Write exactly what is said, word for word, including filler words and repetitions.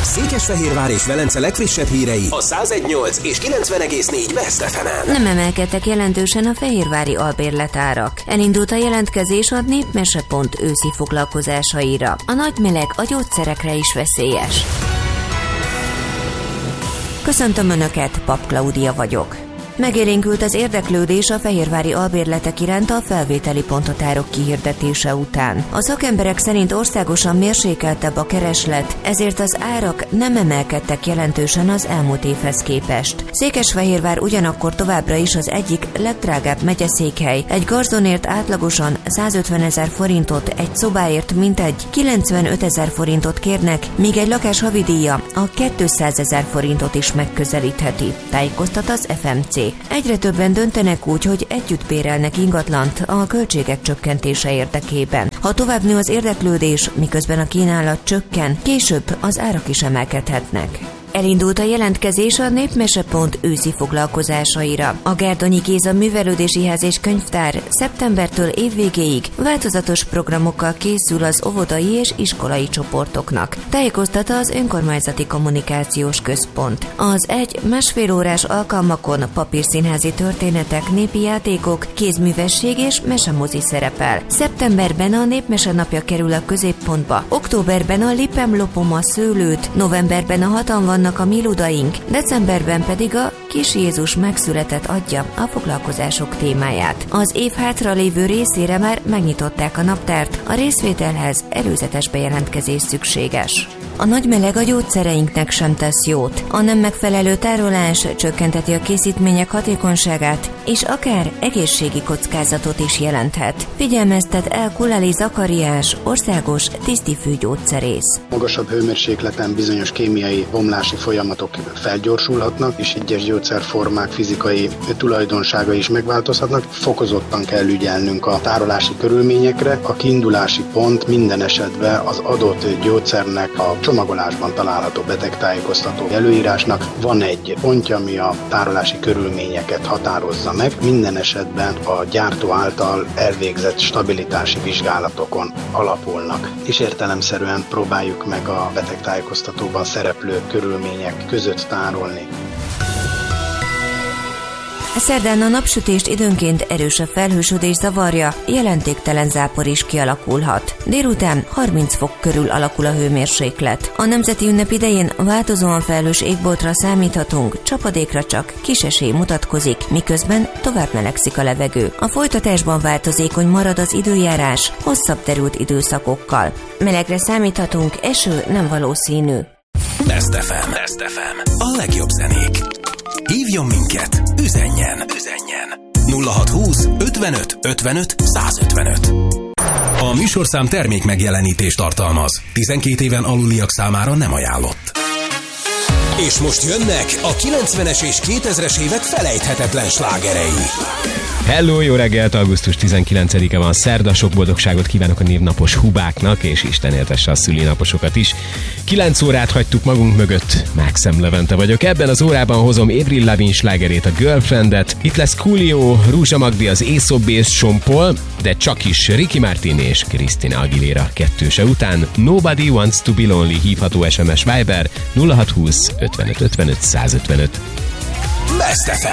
Székesfehérvár és Velence legfrissebb hírei a száz egy nyolc és kilencven egész négy Best ef emen. Nem emelkedtek jelentősen a fehérvári albérletárak. Elindult a jelentkezés a népmese pont őszi foglalkozásaira. A nagy meleg a gyógyszerekre is veszélyes. Köszöntöm Önöket, Pap Klaudia vagyok. Megélénkült az érdeklődés a fehérvári albérletek iránt a felvételi ponthatárok kihirdetése után. A szakemberek szerint országosan mérsékeltebb a kereslet, ezért az árak nem emelkedtek jelentősen az elmúlt évhez képest. Székesfehérvár ugyanakkor továbbra is az egyik legdrágább megyeszékhely. Egy garzonért átlagosan százötvenezer forintot, egy szobáért mintegy kilencvenötezer forintot kérnek, míg egy lakás havidíja a kétszázezer forintot is megközelítheti, tájékoztat az ef em cé. Egyre többen döntenek úgy, hogy együtt bérelnek ingatlant a költségek csökkentése érdekében. Ha tovább nő az érdeklődés, miközben a kínálat csökken, később az árak is emelkedhetnek. Elindult a jelentkezés a népmese pont őszi foglalkozásaira. A Gárdonyi Géza Művelődési Ház és Könyvtár szeptembertől évvégéig változatos programokkal készül az óvodai és iskolai csoportoknak, tájékoztatta az Önkormányzati Kommunikációs Központ. Az egy-másfél órás alkalmakon papírszínházi történetek, népi játékok, kézművesség és mesemozi szerepel. Szeptemberben a Népmese napja kerül a középpontba, októberben a Lipem lopom a szőlőt, novemberben a Hatan vannak a mi ludaink, decemberben pedig a Kis Jézus megszületett adja a foglalkozások témáját. Az év hátralévő részére már megnyitották a naptárt, a részvételhez előzetes bejelentkezés szükséges. A nagy meleg a gyógyszereinknek sem tesz jót. A nem megfelelő tárolás csökkenteti a készítmények hatékonyságát, és akár egészségi kockázatot is jelenthet. Figyelmeztet el Kulali Zakariás, országos tisztifű-gyógyszerész. Magasabb hőmérsékleten bizonyos kémiai bomlási folyamatok felgyorsulhatnak, és egyes gyógyszerformák fizikai tulajdonságai is megváltozhatnak. Fokozottan kell ügyelnünk a tárolási körülményekre. A kiindulási pont minden esetben az adott gyógyszernek a csomagolásban található betegtájékoztató előírásnak van egy pontja, ami a tárolási körülményeket határozza meg. Minden esetben a gyártó által elvégzett stabilitási vizsgálatokon alapulnak, és értelemszerűen próbáljuk meg a betegtájékoztatóban szereplő körülmények között tárolni. Szerdán a napsütést időnként erősebb felhősödés zavarja, jelentéktelen zápor is kialakulhat. Délután harminc fok körül alakul a hőmérséklet. A nemzeti ünnep idején változóan felhős égboltra számíthatunk, csapadékra csak kis esély mutatkozik, miközben tovább melegszik a levegő. A folytatásban változékony marad az időjárás, hosszabb terült időszakokkal. Melegre számíthatunk, eső nem valószínű. Best ef em. Best ef em. A legjobb zenék. Hívjon minket, üzenjen, üzenjen. nulla hat húsz ötvenöt ötvenöt százötvenöt. A műsorszám termék megjelenítést tartalmaz. tizenkét éven aluliak számára nem ajánlott. És most jönnek a kilencvenes és kétezres évek felejthetetlen slágerei. Hello, jó reggelt! augusztus tizenkilencedike van, szerda, sok boldogságot kívánok a névnapos hubáknak, és Isten éltesse a szülinaposokat is. kilenc órát hagytuk magunk mögött, Maxem Levente vagyok. Ebben az órában hozom Avril Lavigne slágerét, a Girlfriendet. Itt lesz Coolio, Rúzsa Magdi, az Aesop Base, Sean Paul, de csak is Ricky Martin és Christina Aguilera kettőse után. Nobody Wants to Be Lonely hívható es em es Viber nulla hat húsz ötvenöt ötvenöt százötvenöt. Best ef em.